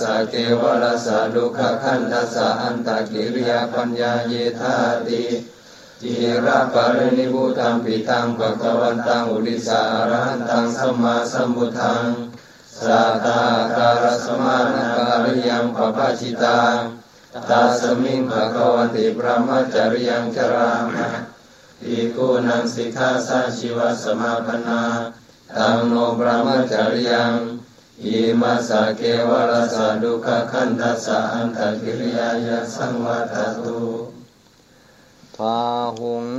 เกวรสะดุขขันธัสสะอันตกิริยาปัญญาเยธาติจิระปะรินิพุตังปิตังภควตังอุริสาอรหันตังสัมมาสัมพุทธังสัตตาการสมานาการิยังปปชิตาตัสมิงภควติพระมัจจริยังจรามะภิกขุนังสิกขาสาชีวสมาปนาตังโนพระมัจจริยังอิมัสสะเกวรสะดุขขันธัสสะอันตกิริยายะสังวัตตุพาหุง